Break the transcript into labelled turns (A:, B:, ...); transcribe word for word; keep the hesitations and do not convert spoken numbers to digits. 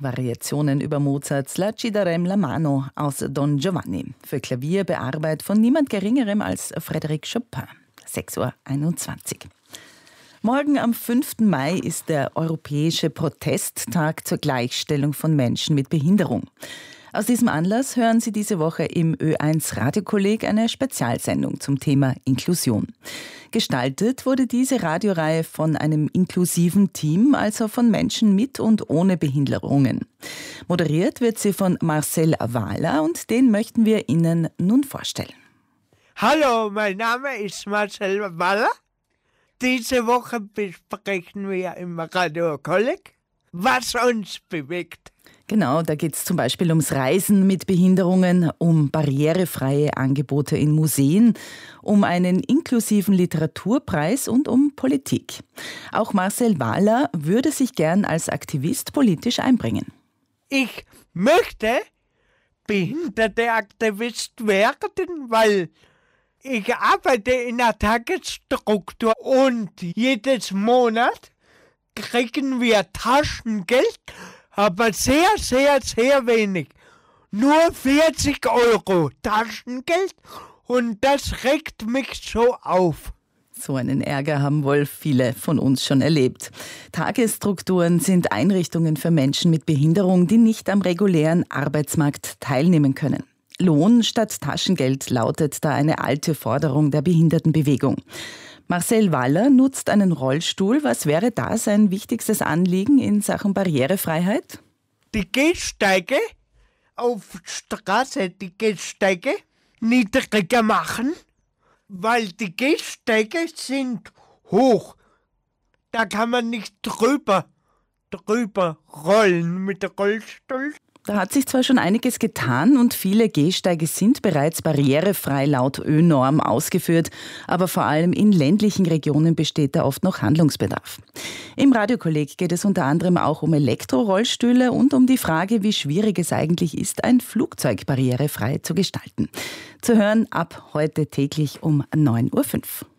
A: Variationen über Mozarts La ci darem la mano aus Don Giovanni. Für Klavier bearbeitet von niemand Geringerem als Frédéric Chopin. sechs Uhr einundzwanzig. Morgen am fünften Mai ist der Europäische Protesttag zur Gleichstellung von Menschen mit Behinderung. Aus diesem Anlass hören Sie diese Woche im Ö eins Radiokolleg eine Spezialsendung zum Thema Inklusion. Gestaltet wurde diese Radioreihe von einem inklusiven Team, also von Menschen mit und ohne Behinderungen. Moderiert wird sie von Marcel Wahler und den möchten wir Ihnen nun vorstellen.
B: Hallo, mein Name ist Marcel Wahler. Diese Woche besprechen wir im Radiokolleg, was uns bewegt.
A: Genau, da geht es zum Beispiel ums Reisen mit Behinderungen, um barrierefreie Angebote in Museen, um einen inklusiven Literaturpreis und um Politik. Auch Marcel Wahler würde sich gern als Aktivist politisch einbringen.
B: Ich möchte Behindertenaktivist werden, weil ich arbeite in einer Tagesstruktur und jedes Monat kriegen wir Taschengeld, aber sehr, sehr, sehr wenig. Nur vierzig Euro Taschengeld und das regt mich so auf.
A: So einen Ärger haben wohl viele von uns schon erlebt. Tagesstrukturen sind Einrichtungen für Menschen mit Behinderung, die nicht am regulären Arbeitsmarkt teilnehmen können. Lohn statt Taschengeld lautet da eine alte Forderung der Behindertenbewegung. Marcel Wahler nutzt einen Rollstuhl. Was wäre da sein wichtigstes Anliegen in Sachen Barrierefreiheit?
B: Die Gehsteige auf Straße, die Gehsteige niedriger machen, weil die Gehsteige sind hoch. Da kann man nicht drüber, drüber rollen mit dem Rollstuhl.
A: Da hat sich zwar schon einiges getan und viele Gehsteige sind bereits barrierefrei laut Ö-Norm ausgeführt, aber vor allem in ländlichen Regionen besteht da oft noch Handlungsbedarf. Im Radiokolleg geht es unter anderem auch um Elektrorollstühle und um die Frage, wie schwierig es eigentlich ist, ein Flugzeug barrierefrei zu gestalten. Zu hören ab heute täglich um neun Uhr fünf.